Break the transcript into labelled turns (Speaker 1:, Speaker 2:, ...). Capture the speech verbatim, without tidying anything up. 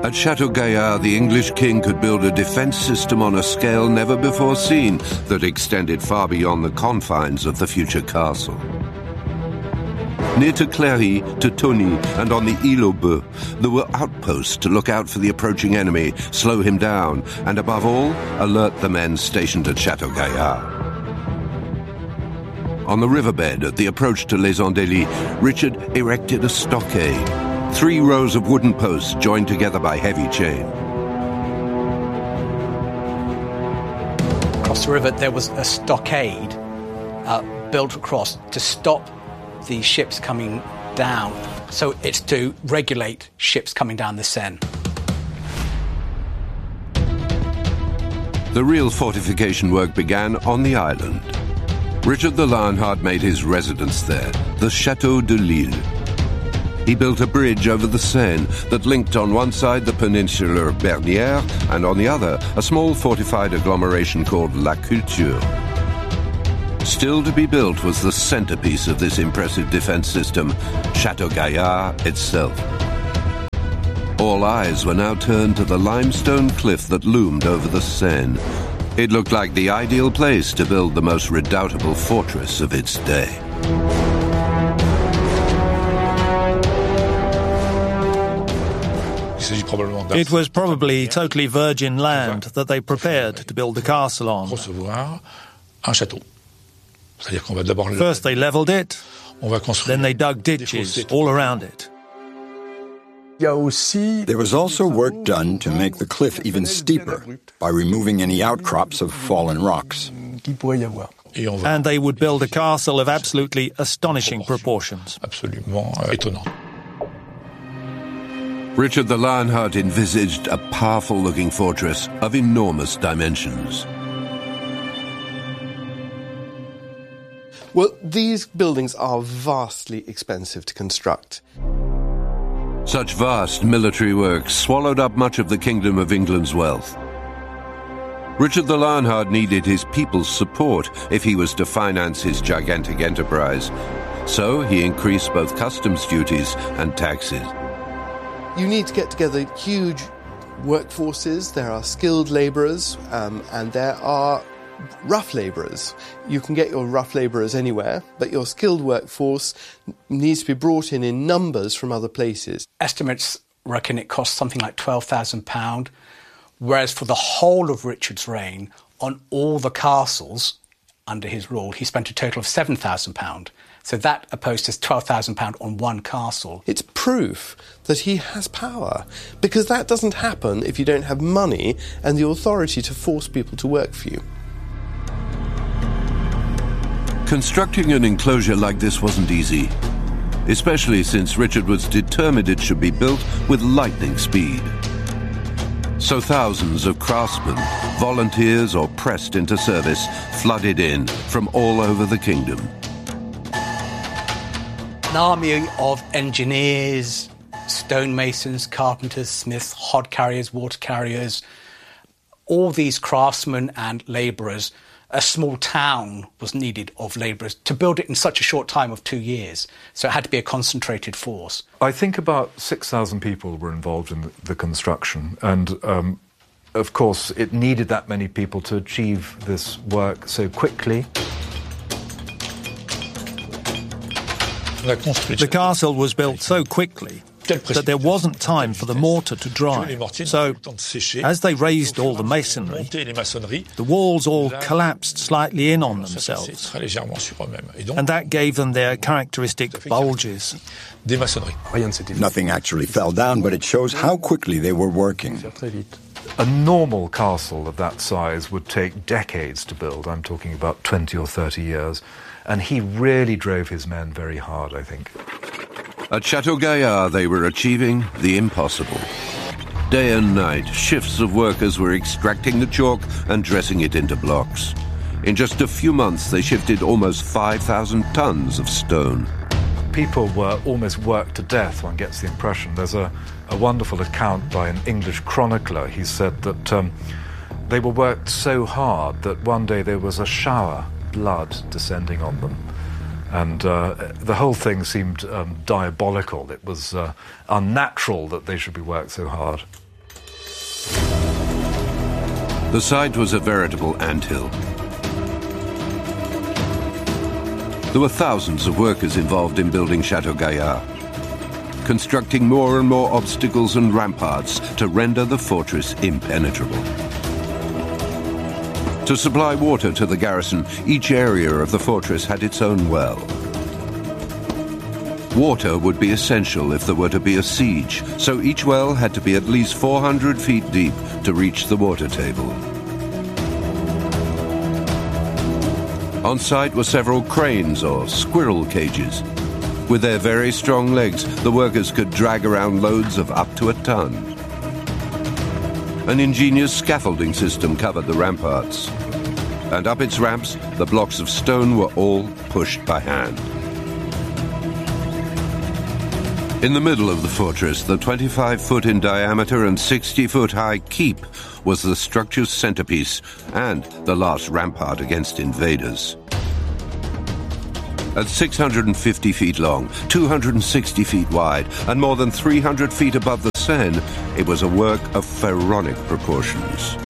Speaker 1: At Chateau Gaillard, the English king could build a defense system on a scale never before seen that extended far beyond the confines of the future castle. Near to Cléry, to Tony, and on the Île aux Bœufs, there were outposts to look out for the approaching enemy, slow him down, and above all, alert the men stationed at Chateau Gaillard. On the riverbed at the approach to Les Andelys, Richard erected a stockade, three rows of wooden posts joined together by heavy chain.
Speaker 2: Across the river there was a stockade uh, built across to stop the ships coming down. So it's to regulate ships coming down the Seine.
Speaker 1: The real fortification work began on the island. Richard the Lionheart made his residence there, the Château de Lille. He built a bridge over the Seine that linked on one side the peninsula of Bernières and on the other a small fortified agglomeration called La Culture. Still to be built was the centerpiece of this impressive defense system, Chateau Gaillard itself. All eyes were now turned to the limestone cliff that loomed over the Seine. It looked like the ideal place to build the most redoubtable fortress of its day.
Speaker 3: It was probably totally virgin land that they prepared to build the castle on. First they levelled it, then they dug ditches all around it.
Speaker 4: There was also work done to make the cliff even steeper by removing any outcrops of fallen rocks.
Speaker 3: And they would build a castle of absolutely astonishing proportions.
Speaker 1: Richard the Lionheart envisaged a powerful-looking fortress of enormous dimensions.
Speaker 5: Well, these buildings are vastly expensive to construct.
Speaker 1: Such vast military works swallowed up much of the Kingdom of England's wealth. Richard the Lionheart needed his people's support if he was to finance his gigantic enterprise. So he increased both customs duties and taxes.
Speaker 5: You need to get together huge workforces. There are skilled labourers um, and there are rough labourers. You can get your rough labourers anywhere, but your skilled workforce needs to be brought in in numbers from other places.
Speaker 2: Estimates reckon it cost something like twelve thousand pounds, whereas for the whole of Richard's reign, on all the castles under his rule, he spent a total of seven thousand pounds. So that opposed to twelve thousand pounds on one castle.
Speaker 5: It's proof that he has power, because that doesn't happen if you don't have money and the authority to force people to work for you.
Speaker 1: Constructing an enclosure like this wasn't easy, especially since Richard was determined it should be built with lightning speed. So thousands of craftsmen, volunteers or pressed into service, flooded in from all over the kingdom.
Speaker 2: An army of engineers, stonemasons, carpenters, smiths, hod carriers, water carriers, all these craftsmen and labourers. A small town was needed of labourers to build it in such a short time of two years. So it had to be a concentrated force.
Speaker 6: I think about six thousand people were involved in the construction. And, um, of course, it needed that many people to achieve this work so quickly.
Speaker 3: The castle was built so quickly that there wasn't time for the mortar to dry. So, as they raised all the masonry, the walls all collapsed slightly in on themselves, and that gave them their characteristic bulges.
Speaker 4: Nothing actually fell down, but it shows how quickly they were working.
Speaker 6: A normal castle of that size would take decades to build. I'm talking about twenty or thirty years. And he really drove his men very hard, I think.
Speaker 1: At Chateau Gaillard, they were achieving the impossible. Day and night, shifts of workers were extracting the chalk and dressing it into blocks. In just a few months, they shifted almost five thousand tons of stone.
Speaker 6: People were almost worked to death, one gets the impression. There's a, a wonderful account by an English chronicler. He said that um, they were worked so hard that one day there was a shower, blood descending on them. And uh, the whole thing seemed um, diabolical. It was uh, unnatural that they should be worked so hard.
Speaker 1: The site was a veritable anthill. There were thousands of workers involved in building Chateau Gaillard, constructing more and more obstacles and ramparts to render the fortress impenetrable. To supply water to the garrison, each area of the fortress had its own well. Water would be essential if there were to be a siege, so each well had to be at least four hundred feet deep to reach the water table. On site were several cranes or squirrel cages. With their very strong legs, the workers could drag around loads of up to a ton. An ingenious scaffolding system covered the ramparts. And up its ramps, the blocks of stone were all pushed by hand. In the middle of the fortress, the twenty-five foot in diameter and sixty foot high keep was the structure's centerpiece and the last rampart against invaders. At six hundred fifty feet long, two hundred sixty feet wide, and more than three hundred feet above the Seine, it was a work of pharaonic proportions.